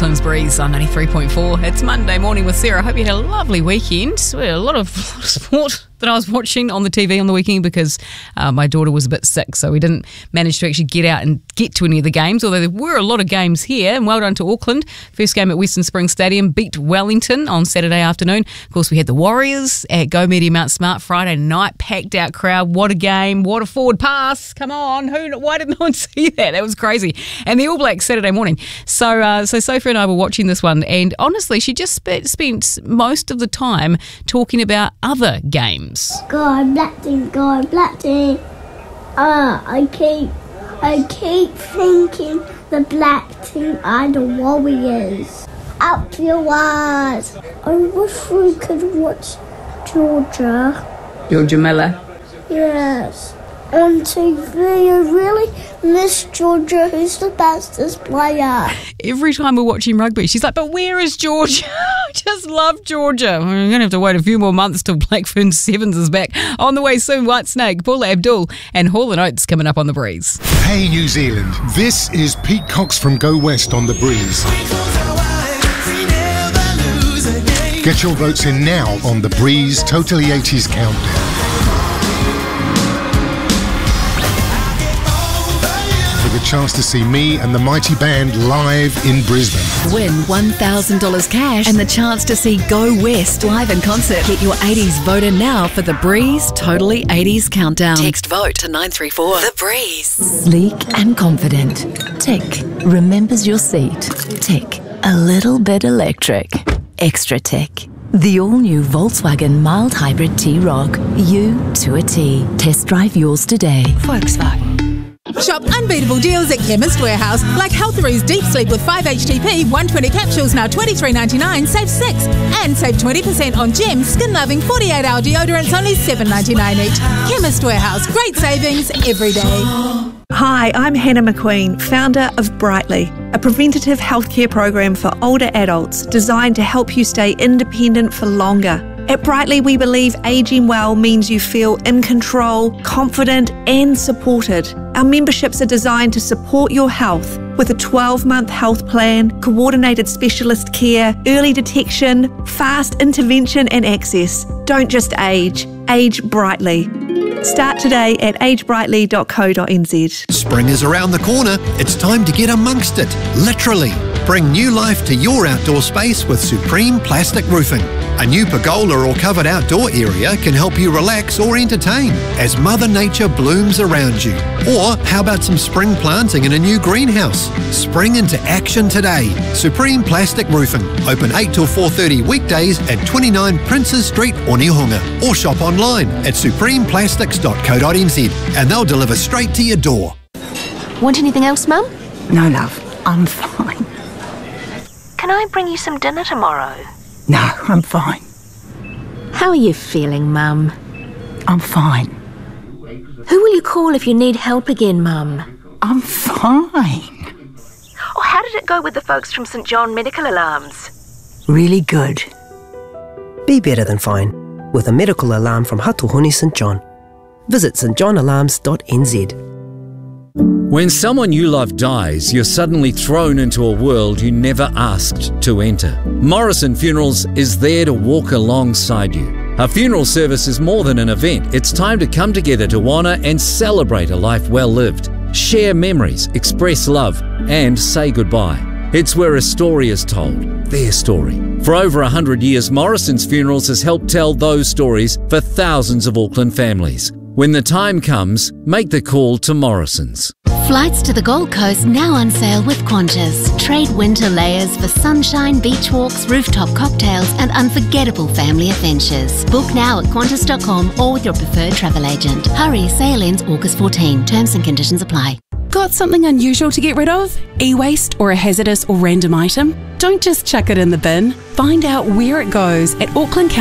Auckland's Breeze on 93.4. It's Monday morning with Sarah. I hope you had a lovely weekend. We had a lot of sport that I was watching on the TV on the weekend because my daughter was a bit sick, so we didn't manage to actually get out and get to any of the games, although there were a lot of games here, and well done to Auckland. First game at Western Springs Stadium beat Wellington on Saturday afternoon. Of course, we had the Warriors at Go Media Mount Smart Friday night, packed out crowd. What a game, what a forward pass. Come on, why did no one see that? That was crazy. And the All Blacks Saturday morning. So Sophie and I were watching this one, and honestly, she just spent most of the time talking about other games. Go Black Team, go Black Team. I keep thinking the Black Team are the Warriors. Up yours. I wish we could watch Georgia Miller. Yes. On TV, I really miss Georgia, who's the bestest player. Every time we're watching rugby, she's like, but where is Georgia? I just love Georgia. We're going to have to wait a few more months till Blackfern Sevens is back. On the way soon, Whitesnake, Paula Abdul and Hall & Oates coming up on The Breeze. Hey New Zealand, this is Pete Cox from Go West on The Breeze. Get your votes in now on The Breeze Totally 80s Countdown. A chance to see me and the mighty band live in Brisbane. Win $1,000 cash and the chance to see Go West live in concert. Get your 80s vote in now for The Breeze Totally 80s Countdown. Text vote to 934. The Breeze. Sleek and confident. Tick. Remembers your seat. Tick. A little bit electric. Extra tick. The all-new Volkswagen mild hybrid T-Roc. You to a T. Test drive yours today. Volkswagen. Shop unbeatable deals at Chemist Warehouse, like Healthary's Deep Sleep with 5-HTP, 120 capsules, now $23.99, save 6. And save 20% on Gem skin-loving 48-hour deodorants, only $7.99 each. Chemist Warehouse, great savings every day. Hi, I'm Hannah McQueen, founder of Brightly, a preventative healthcare program for older adults designed to help you stay independent for longer. At Brightly, we believe ageing well means you feel in control, confident and supported. Our memberships are designed to support your health with a 12-month health plan, coordinated specialist care, early detection, fast intervention and access. Don't just age, age brightly. Start today at agebrightly.co.nz. Spring is around the corner. It's time to get amongst it, literally. Bring new life to your outdoor space with Supreme Plastic Roofing. A new pergola or covered outdoor area can help you relax or entertain as Mother Nature blooms around you. Or how about some spring planting in a new greenhouse? Spring into action today. Supreme Plastic Roofing. Open 8 till 4:30 weekdays at 29 Princes Street, Onehunga. Or shop online at supremeplastics.co.nz and they'll deliver straight to your door. Want anything else, Mum? No, love. I'm fine. Can I bring you some dinner tomorrow? No, I'm fine. How are you feeling, Mum? I'm fine. Who will you call if you need help again, Mum? I'm fine. Oh, how did it go with the folks from St John Medical Alarms? Really good. Be better than fine with a medical alarm from Hatuhuni St John. Visit stjohnalarms.nz. When someone you love dies, you're suddenly thrown into a world you never asked to enter. Morrison Funerals is there to walk alongside you. A funeral service is more than an event. It's time to come together to honour and celebrate a life well lived, share memories, express love, and say goodbye. It's where a story is told, their story. For over 100 years, Morrison's Funerals has helped tell those stories for thousands of Auckland families. When the time comes, make the call to Morrison's. Flights to the Gold Coast now on sale with Qantas. Trade winter layers for sunshine, beach walks, rooftop cocktails and unforgettable family adventures. Book now at qantas.com or with your preferred travel agent. Hurry, sale ends August 14. Terms and conditions apply. Got something unusual to get rid of? E-waste or a hazardous or random item? Don't just chuck it in the bin. Find out where it goes at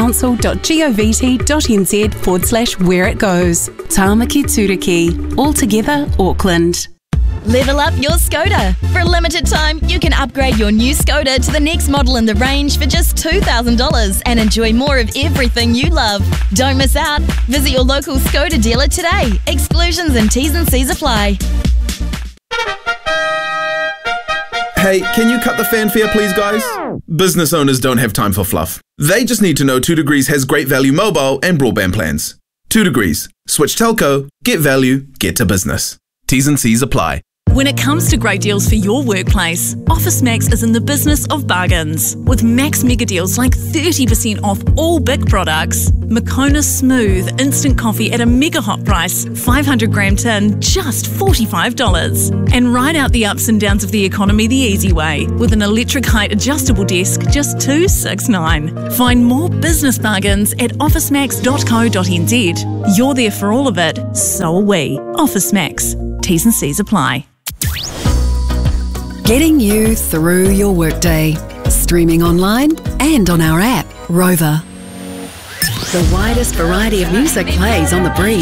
aucklandcouncil.govt.nz/where it goes. Tāmaki Turiki. All together, Auckland. Level up your Skoda. For a limited time, you can upgrade your new Skoda to the next model in the range for just $2,000 and enjoy more of everything you love. Don't miss out. Visit your local Skoda dealer today. Exclusions and T's and C's apply. Hey, can you cut the fanfare please, guys? Business owners don't have time for fluff. They just need to know 2 Degrees has great value mobile and broadband plans. 2 Degrees. Switch telco, get value, get to business. T's and C's apply. When it comes to great deals for your workplace, Office Max is in the business of bargains. With Max mega deals like 30% off all big products, Moccona Smooth instant coffee at a mega hot price, 500 gram tin, just $45. And ride out the ups and downs of the economy the easy way with an electric height adjustable desk, just $269. Find more business bargains at officemax.co.nz. You're there for all of it, so are we. Office Max. T's and C's apply. Getting you through your workday. Streaming online and on our app, Rover. The widest variety of music plays on The Breeze.